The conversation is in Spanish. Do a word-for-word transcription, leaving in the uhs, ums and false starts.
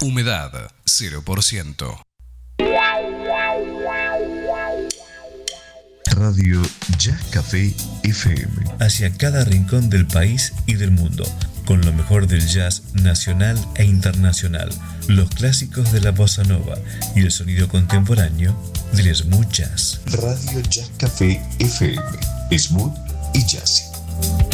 Humedad cero por ciento. Radio Jazz Café F M. Hacia cada rincón del país y del mundo, con lo mejor del jazz nacional e internacional, los clásicos de la bossa nova y el sonido contemporáneo del smooth jazz. Radio Jazz Café F M. Smooth y jazzy.